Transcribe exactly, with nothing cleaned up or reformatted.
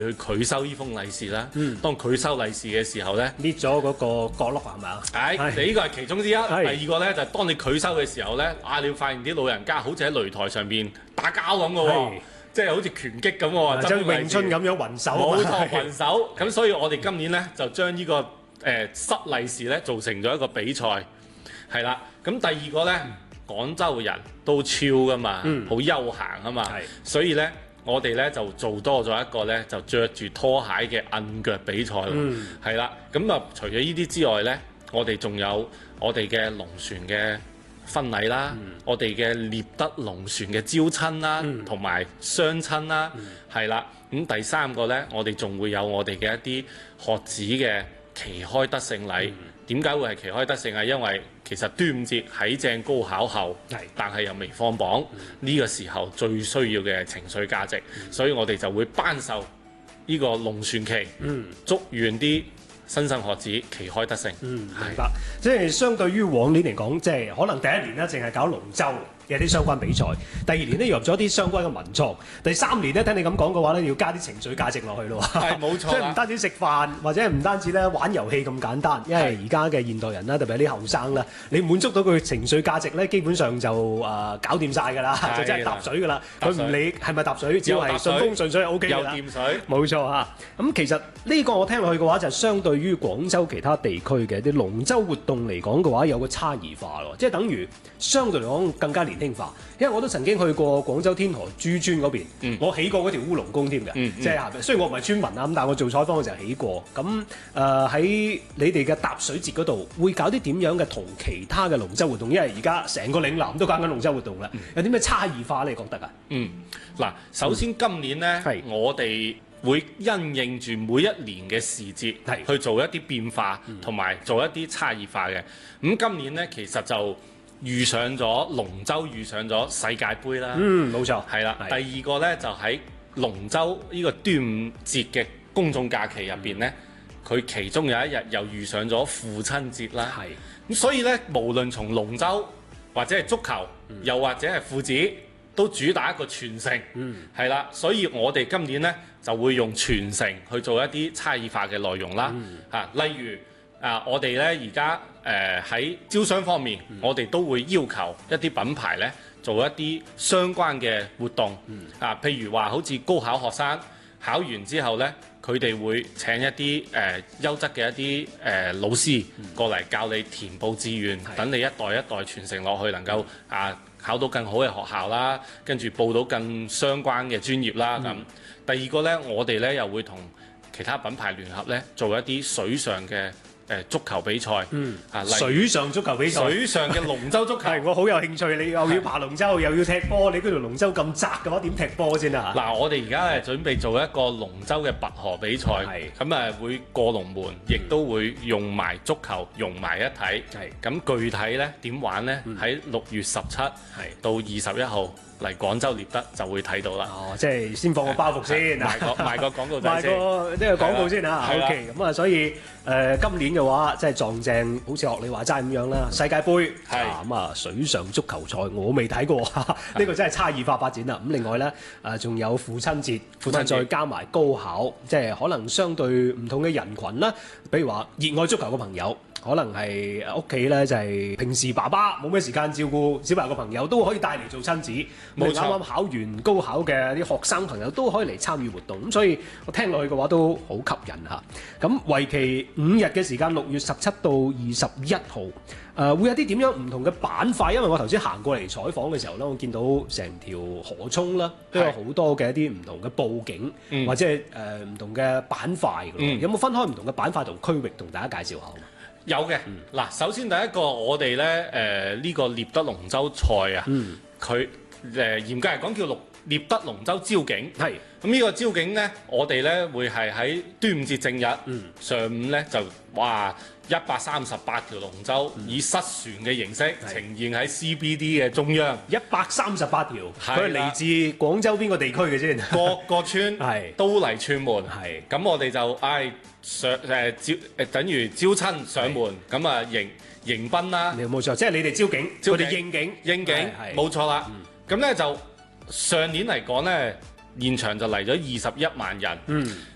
去拒收呢封利是啦。 嗯， 當拒收利是嘅時候咧， 搣咗嗰個角落係咪啊？ 唉， 係你呢個係其中之一。第係二個咧就係當你拒收嘅時候咧，啊，你會發現啲老人家好似喺擂台上邊打交咁嘅喎係， 即係好似拳擊咁喎， 即係執封利是詠春咁樣雲手啊冇嘛。 錯，雲手。咁所以我哋今年咧就將呢、個誒、呃、失利是咧做成咗一個比賽，係啦。咁第二個咧，廣州人都超噶嘛， 嗯好休閒啊嘛係， 所以咧我哋咧就做多咗一個咧就着住拖鞋嘅摁腳比賽喎， 嗯係啦。咁啊，除咗呢啲之外咧，我哋仲有我哋嘅龍船嘅婚禮啦， 嗯我哋嘅獵德龍船嘅招親啦， 嗯同埋相親啦，係啦、咁第三個呢，我哋仲會有我哋嘅一啲學子嘅旗開得勝禮。點解、會係旗開得勝啊？因為其實端午節喺正高考後， 係但係又未放榜，呢、個時候最需要嘅情緒價值，所以我哋就會頒授呢個龍船旗， 嗯祝願啲新生學子旗開得勝。 嗯，明白。即係相對於往年嚟講，即係可能第一年咧淨係搞龍舟嘅啲相關比賽，第二年咧入咗啲相關嘅文創，第三年咧聽你咁講嘅話咧，要加啲情緒價值落去咯。 係冇錯啦即係唔單止食飯或者唔單止咧玩遊戲咁簡單，因為而家嘅現代人啦，特別係啲後生啦，你滿足到佢情緒價值咧，基本上就誒、呃、搞掂晒㗎啦， 係啦就真係搭水㗎啦。 搭水佢唔理係咪搭水，只要係順風順水就 O K 又㗎啦。 掂水。 冇錯啊！咁其實呢個我聽落去嘅話，就相對於廣州其他地區嘅啲龍舟活動嚟講嘅話，有個差異化咯，即係等於相對嚟講更加年輕化。因為我都曾經去過廣州天河珠村嗰邊， 嗯我起過嗰條烏龍宮添嘅， 嗯嗯即係雖然我唔係村民啊，咁但係我做採訪嘅時候起過。咁誒喺你哋嘅踏水節嗰度，會搞啲點樣嘅同其他嘅龍舟活動？因為而家成個嶺南都搞緊龍舟活動啦，有啲咩差異化你覺得啊？ 嗯，嗱，首先今年呢， 係我哋會因應住每一年嘅時節係去做一啲變化，同埋、做一啲差異化嘅。咁今年呢，其實就遇上咗龍舟，遇上咗世界盃啦。 嗯，冇錯， 係啦， 係第二個呢，就喺龍舟呢個端午節嘅公眾假期入邊呢，佢、其中有一日又遇上咗父親節啦。 係咁所以呢，無論從龍舟或者係足球，又或者係父子，都主打一個傳承， 嗯係啦。所以我哋今年呢，就會用傳承去做一啲差異化嘅內容啦。嚇、例如啊，我哋呢而家誒喺招商方面，我哋都會要求一啲品牌呢做一啲相關嘅活動。啊，譬如話好似高考學生考完之後呢，佢哋會請一啲誒、呃、優質嘅一啲誒、呃、老師過嚟教你填報志願，等你一代一代傳承落去，能夠啊考到更好嘅學校啦，跟住報到更相關嘅專業啦咁。第二個呢，我哋呢又會同其他品牌聯合呢，做一啲水上嘅誒足球比賽。 嗯啊，例如水上足球比賽。 水上嘅龍舟足球。 係，我好有興趣。你又要爬龍舟，又要踢波，你嗰條龍舟咁窄嘅話，點踢波先啊？ 嗱，我哋而家係準備做一個龍舟嘅拔河比賽， 係咁誒會過龍門，亦都會用埋足球融埋一體。 係咁具體咧點玩呢？喺六月十七到二十一號嚟廣州獵德就會睇到啦。 哦，即係先放個包袱先， 賣個賣個廣告仔賣先。 個呢個廣告先啊。 係啦 OK，咁啊，所以誒、呃、今年嘅話，即係撞正，好似學你話齋咁樣啦，世界盃係啊咁啊，水上足球賽我未睇過，呢個真係差異化發展啦。咁另外咧誒仲有父親節， 父親節咁啊再加埋高考，即係可能相對唔同嘅人群啦，比如話熱愛足球嘅朋友。可能係屋企咧，就係平時爸爸冇咩時間照顧小朋友嘅朋友，都可以帶嚟做親子。 冇錯啱啱考完高考嘅啲學生朋友都可以嚟參與活動。咁所以我聽落去嘅話都好吸引嚇。咁為期五日嘅時間，六月十七到二十一號，誒、呃、會有啲點樣唔同嘅板塊？因為我頭先行過嚟採訪嘅時候咧，我見到成條河涌啦，都有好多嘅一啲唔同嘅佈景， 嗯或者係誒唔同嘅板塊㗎咯。 嗯有冇分開唔同嘅板塊同區域同大家介紹下？ 有嘅，嗱、首先第一個我哋咧誒呢個獵德龍舟賽啊， 嗯佢誒、呃、嚴格嚟講叫龍獵德龍舟招景。 係咁呢個招景呢，我哋呢會係喺端午節正日、 嗯上午呢，就哇一百三十八條龍舟、以失船嘅形式呈現喺 C B D 嘅中央， 一百三十八條， 係啦佢係嚟自廣州邊個地區嘅先？ 各個村係都嚟串門。 係咁我哋就唉上誒招誒等於招親上門，咁啊迎迎賓啦。 你冇錯，即係你哋招景，佢招景哋應景， 應景係係冇錯啦。咁呢就上年嚟講呢，現場就嚟咗二十一萬人。 嗯